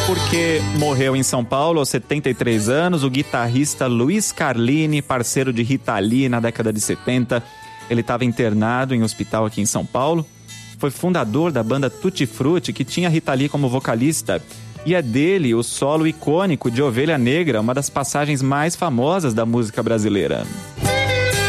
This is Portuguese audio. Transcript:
Porque morreu em São Paulo aos 73 anos o guitarrista Luiz Carlini, parceiro de Rita Lee na década de 70. Ele estava internado em um hospital aqui em São Paulo. Foi fundador da banda Tutti Frutti, que tinha Rita Lee como vocalista. E é dele o solo icônico de Ovelha Negra, uma das passagens mais famosas da música brasileira.